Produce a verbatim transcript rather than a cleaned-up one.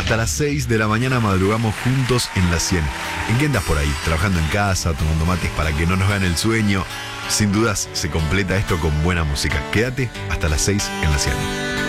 Hasta las seis de la mañana madrugamos juntos en la cien. ¿En qué andas por ahí? Trabajando en casa, tomando mates para que no nos gane el sueño. Sin dudas se completa esto con buena música. Quédate hasta las seis en la cien.